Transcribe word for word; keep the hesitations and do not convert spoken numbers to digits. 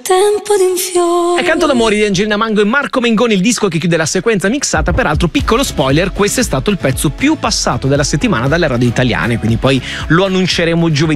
tempo di un fiore. È Canto d'amore di Angelina Mango e Marco Mengoni, il disco che chiude la sequenza mixata. Peraltro, piccolo spoiler, questo è stato il pezzo più passato della settimana dalle radio italiane, quindi poi lo annunceremo giovedì